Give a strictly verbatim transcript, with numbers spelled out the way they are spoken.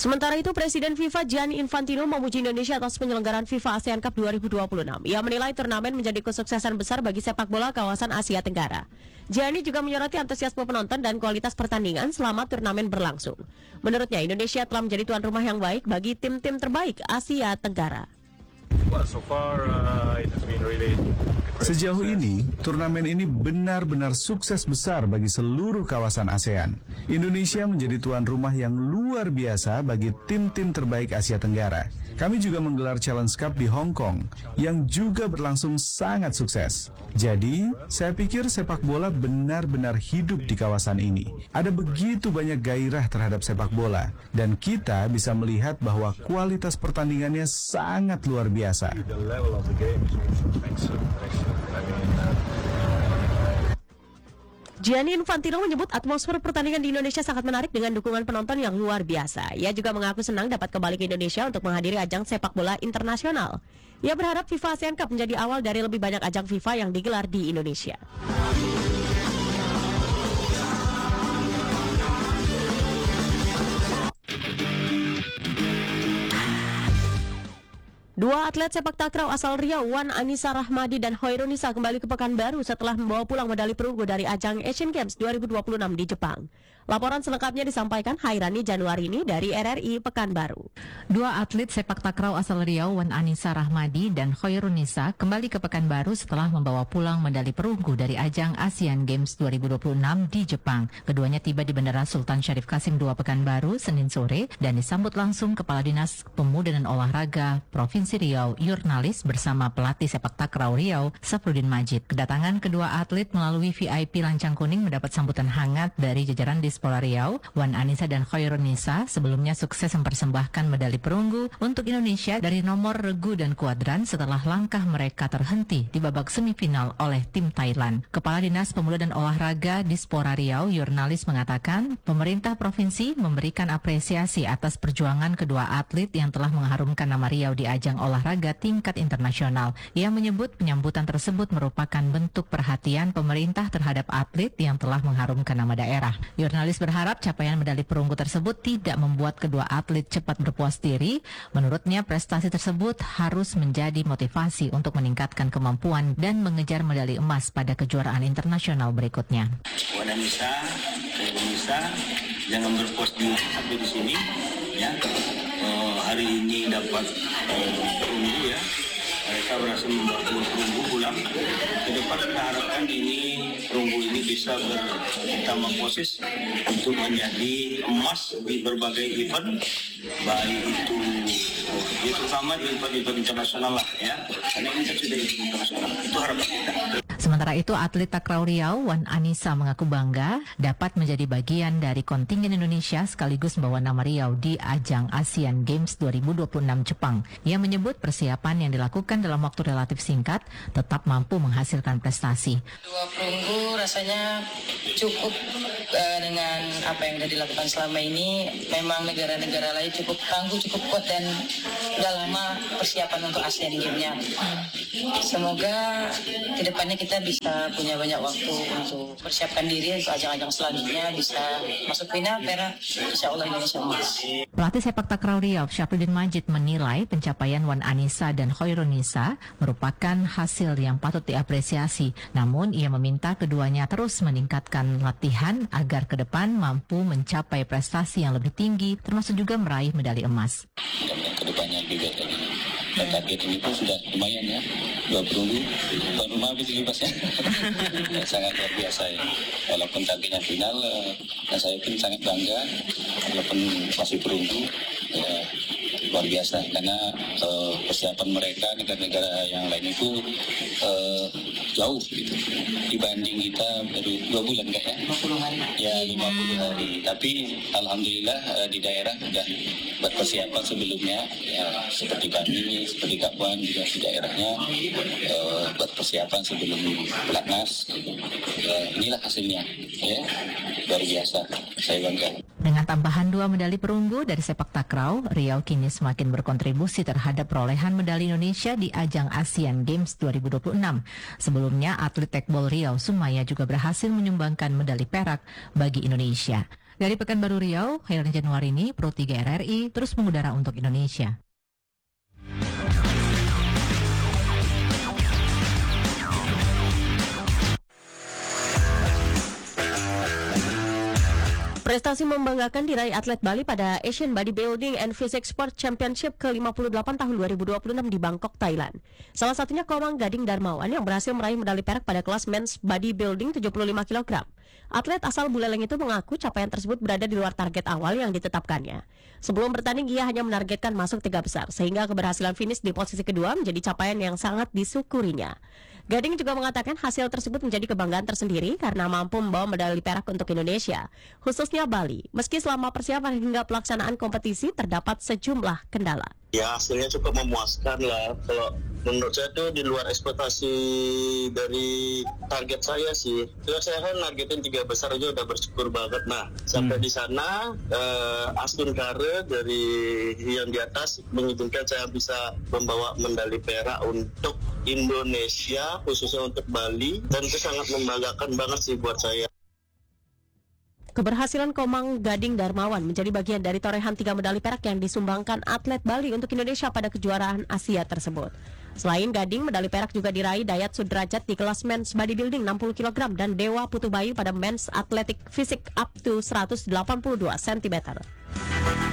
Sementara itu, Presiden FIFA Gianni Infantino memuji Indonesia atas penyelenggaraan FIFA ASEAN Cup dua ribu dua puluh enam. Ia menilai turnamen menjadi kesuksesan besar bagi sepak bola kawasan Asia Tenggara. Gianni juga menyoroti antusiasme penonton dan kualitas pertandingan selama turnamen berlangsung. Menurutnya, Indonesia telah menjadi tuan rumah yang baik bagi tim-tim terbaik Asia Tenggara. Sejauh ini, turnamen ini benar-benar sukses besar bagi seluruh kawasan ASEAN. Indonesia menjadi tuan rumah yang luar biasa bagi tim-tim terbaik Asia Tenggara. Kami juga menggelar Challenge Cup di Hong Kong, yang juga berlangsung sangat sukses. Jadi, saya pikir sepak bola benar-benar hidup di kawasan ini. Ada begitu banyak gairah terhadap sepak bola, dan kita bisa melihat bahwa kualitas pertandingannya sangat luar biasa. Gianni Infantino menyebut atmosfer pertandingan di Indonesia sangat menarik dengan dukungan penonton yang luar biasa. Ia juga mengaku senang dapat kembali ke Indonesia untuk menghadiri ajang sepak bola internasional. Ia berharap FIFA ASEAN Cup menjadi awal dari lebih banyak ajang FIFA yang digelar di Indonesia. Dua atlet sepak takraw asal Riau, Wan Anissa Rahmadi dan Hoirunisa kembali ke Pekanbaru setelah membawa pulang medali perunggu dari ajang Asian Games dua ribu dua puluh enam di Jepang. Laporan selengkapnya disampaikan Hairani Januarini dari R R I Pekanbaru. Dua atlet sepak takraw asal Riau, Wan Anissa Rahmadi dan Hoirunisa kembali ke Pekanbaru setelah membawa pulang medali perunggu dari ajang Asian Games dua ribu dua puluh enam di Jepang. Keduanya tiba di Bandara Sultan Syarif Kasim dua Pekanbaru Senin sore dan disambut langsung Kepala Dinas Pemuda dan Olahraga Provinsi Riau, Jurnalis bersama pelatih sepak takraw Riau, Safrudin Majid. Kedatangan kedua atlet melalui V I P Lancang Kuning mendapat sambutan hangat dari jajaran Dispora Riau. Wan Anissa dan Hoirunisa sebelumnya sukses mempersembahkan medali perunggu untuk Indonesia dari nomor regu dan kuadran setelah langkah mereka terhenti di babak semifinal oleh tim Thailand. Kepala Dinas Pemuda dan Olahraga Dispora Riau, Jurnalis mengatakan pemerintah provinsi memberikan apresiasi atas perjuangan kedua atlet yang telah mengharumkan nama Riau di ajang olahraga tingkat internasional. Ia menyebut penyambutan tersebut merupakan bentuk perhatian pemerintah terhadap atlet yang telah mengharumkan nama daerah. Jurnalis berharap capaian medali perunggu tersebut tidak membuat kedua atlet cepat berpuas diri. Menurutnya prestasi tersebut harus menjadi motivasi untuk meningkatkan kemampuan dan mengejar medali emas pada kejuaraan internasional berikutnya. Wan Anissa, Indonesia, jangan berpuas diri sampai di sini, ya. Uh, hari ini dapat uh, perunggu, ya. Mereka berhasil membawa perunggu pulang. Ke depan kita harapkan ini perunggu ini bisa bertambah proses untuk menjadi emas di berbagai event, baik itu ya terutama di event-event internasional lah, ya. Karena ini kan sudah event internasional. Itu harapan kita. Sementara itu, atlet takraw Riau, Wan Anissa mengaku bangga dapat menjadi bagian dari kontingen Indonesia sekaligus membawa nama Riau di ajang Asian Games dua ribu dua puluh enam Jepang. Ia menyebut persiapan yang dilakukan dalam waktu relatif singkat tetap mampu menghasilkan prestasi. Dua perunggu rasanya cukup uh, dengan apa yang sudah dilakukan selama ini. Memang negara-negara lain cukup tangguh, cukup kuat dan sudah lama persiapan untuk Asian Games-nya. Semoga kedepannya kita bisa punya banyak waktu untuk persiapkan diri untuk ajang-ajang selanjutnya, bisa masuk final, perak, insya Allah Indonesia emas. Pelatih sepak takraw Riau, Safrudin Majid menilai pencapaian Wan Anissa dan Hoirunisa merupakan hasil yang patut diapresiasi. Namun ia meminta keduanya terus meningkatkan latihan agar ke depan mampu mencapai prestasi yang lebih tinggi, termasuk juga meraih medali emas. Kedepannya juga tadi dan target ini pun sudah lumayan, ya, dua perunggu tuan rumah habis libasnya. Sangat luar biasa, ya. Walaupun targetnya final, nah saya pun sangat bangga walaupun masih perunggu, ya, luar biasa karena uh, persiapan mereka negara-negara yang lain itu uh, jauh gitu dibanding kita baru dua bulan enggak ya? lima puluh hari. Ya lima puluh hari. Tapi alhamdulillah uh, di daerah sudah buat persiapan sebelumnya, ya, seperti kami, seperti Kapuan juga di daerahnya uh, buat persiapan sebelum pelatnas. Uh, inilah hasilnya, ya, luar biasa. Saya bangga. Dengan tambahan dua medali perunggu dari sepak takraw, Riau kini semakin berkontribusi terhadap perolehan medali Indonesia di ajang Asian Games dua ribu dua puluh enam. Sebelumnya, atlet tekbol Riau Sumaya juga berhasil menyumbangkan medali perak bagi Indonesia. Dari Pekanbaru Riau, Hairan Januarini, Pro tiga R R I, terus mengudara untuk Indonesia. Prestasi membanggakan diraih atlet Bali pada Asian Bodybuilding and Physique Sport Championship ke lima puluh delapan tahun dua ribu dua puluh enam di Bangkok, Thailand. Salah satunya Komang Gading Darmawan yang berhasil meraih medali perak pada kelas Men's Bodybuilding tujuh puluh lima kilogram. Atlet asal Buleleng itu mengaku capaian tersebut berada di luar target awal yang ditetapkannya. Sebelum bertanding, ia hanya menargetkan masuk tiga besar, sehingga keberhasilan finish di posisi kedua menjadi capaian yang sangat disyukurinya. Gading juga mengatakan hasil tersebut menjadi kebanggaan tersendiri karena mampu membawa medali perak untuk Indonesia, khususnya Bali. Meski selama persiapan hingga pelaksanaan kompetisi terdapat sejumlah kendala. Ya, hasilnya cukup memuaskan lah. Kalau menurut saya tuh di luar ekspektasi dari target saya sih. Kalau saya kan targetin tiga besar aja udah bersyukur banget. Nah, sampai hmm. di sana eh, Asdun Kare dari yang di atas mengizinkan saya bisa membawa medali perak untuk Indonesia, khususnya untuk Bali, dan itu sangat membanggakan banget sih buat saya. Keberhasilan Komang Gading Darmawan menjadi bagian dari torehan tiga medali perak yang disumbangkan atlet Bali untuk Indonesia pada kejuaraan Asia tersebut. Selain Gading, medali perak juga diraih Dayat Sudrajat di kelas Men's Bodybuilding enam puluh kilogram dan Dewa Putu Bayu pada Men's Athletic Physique up to seratus delapan puluh dua sentimeter.